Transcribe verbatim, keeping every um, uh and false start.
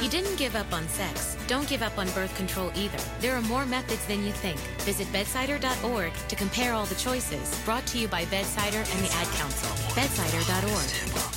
You didn't give up on sex. Don't give up on birth control either. There are more methods than you think. Visit bedsider dot org to compare all the choices. Brought to you by Bedsider and the Ad Council. bedsider dot org.